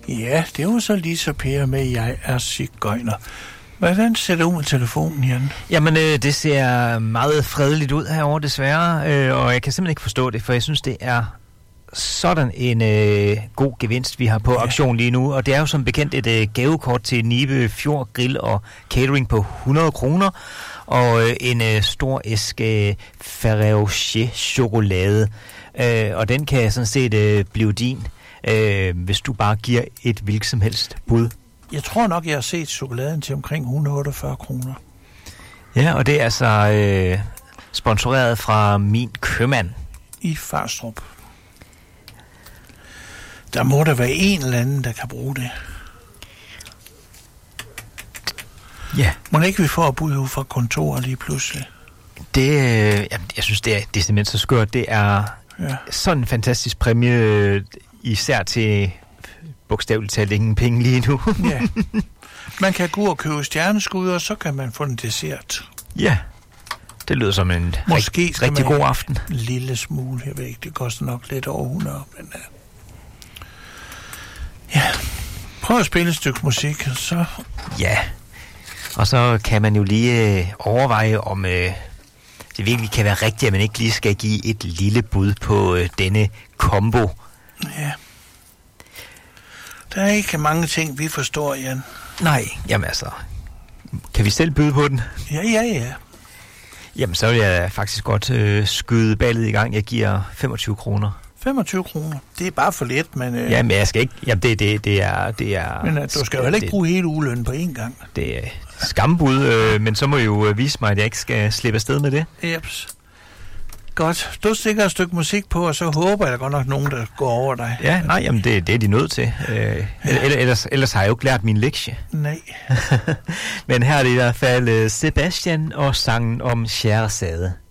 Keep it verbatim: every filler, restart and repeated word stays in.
Ja, det var så lige så Per med, jeg er sigøjner. Hvordan ser det ud med telefonen, Jan? Jamen, øh, det ser meget fredeligt ud herovre, desværre, øh, og jeg kan simpelthen ikke forstå det, for jeg synes, det er sådan en øh, god gevinst, vi har på ja. auktion lige nu, og det er jo som bekendt et øh, gavekort til Nibe Fjord Grill og Catering på hundrede kroner, og øh, en øh, stor æske øh, Ferrero Rocher chokolade, øh, og den kan sådan set øh, blive din, øh, hvis du bare giver et hvilket som helst bud. Jeg tror nok, jeg har set chokoladen til omkring et hundrede og otteogfyrre kroner. Ja, og det er altså øh, sponsoreret fra Min Købmand. I Farstrup. Der må der være en eller anden, der kan bruge det. Ja. Må ikke vi få et bud ud fra kontoret lige pludselig? Det, øh, jeg synes, det er, det er simpelthen så skørt. Det er ja. sådan en fantastisk præmie, især til bogstaveligt talt ingen penge lige nu. Ja. Man kan gå og købe stjerneskud, og så kan man få en dessert. Ja, det lyder som en Måske rigt, rigtig god aften. En lille smule, jeg ved ikke, det koster nok lidt over hundrede, men uh... ja, prøv at spille et stykke musik, så... Ja, og så kan man jo lige øh, overveje, om øh, det virkelig kan være rigtigt, at man ikke lige skal give et lille bud på øh, denne kombo. Ja. Der er ikke mange ting, vi forstår, Jan. Nej, jamen altså, kan vi selv byde på den? Ja, ja, ja. Jamen, så vil jeg faktisk godt øh, skyde ballet i gang. Jeg giver femogtyve kroner. femogtyve kroner. Det er bare for lidt, men... Øh, jamen, jeg skal ikke... Jamen, det, det, det er... Det er men øh, du skal jo heller ikke det, bruge hele ugelønnen på én gang. Det er skambud, øh, men så må jeg jo vise mig, at jeg ikke skal slippe afsted med det. Jeps. Godt. Du stikker et stykke musik på, og så håber jeg, der godt nok nogen, der går over dig. Ja, nej, jamen det, det er de nødt til. Øh, ja. ellers, ellers har jeg jo ikke lært min lektie. Nej. Men her er det i hvert fald Sebastian og sangen om Scheherazade.